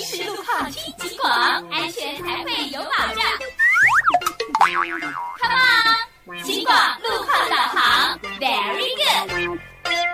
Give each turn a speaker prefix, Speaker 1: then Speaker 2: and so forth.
Speaker 1: 时路况听警广，安全才会有保障。Come on， 警广路况。